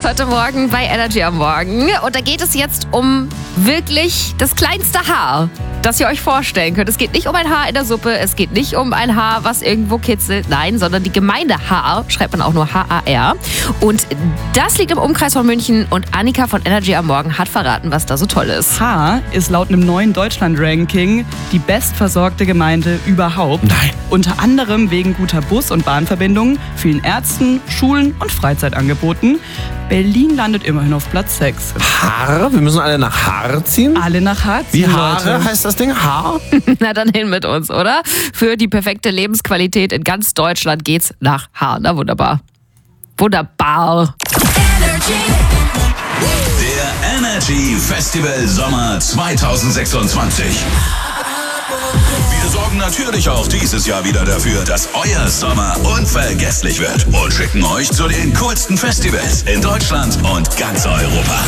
heute Morgen bei Energy am Morgen. Und da geht es jetzt um wirklich das kleinste Haar, das ihr euch vorstellen könnt. Es geht nicht um ein Haar in der Suppe, es geht nicht um ein Haar, was irgendwo kitzelt. Nein, sondern die Gemeinde Haar, schreibt man auch nur H-A-R. Und das liegt im Umkreis von München und Annika von Energy am Morgen hat verraten, was da so toll ist. Haar ist laut einem neuen Deutschland-Ranking die bestversorgte Gemeinde überhaupt. Nein. Unter anderem wegen guter Bus- und Bahnverbindungen, vielen Ärzten, Schulen und Freizeitangeboten. Berlin landet immerhin auf Platz 6. Haare? Wir müssen alle nach Haar ziehen? Alle nach Haar Wie ziehen, Haare Leute. heißt das Ding? Haar? Na dann hin mit uns, oder? Für die perfekte Lebensqualität in ganz Deutschland geht's nach Haar. Na wunderbar. Wunderbar. Der Energy Festival Sommer 2026. Wir sorgen natürlich auch dieses Jahr wieder dafür, dass euer Sommer unvergesslich wird und schicken euch zu den coolsten Festivals in Deutschland und ganz Europa.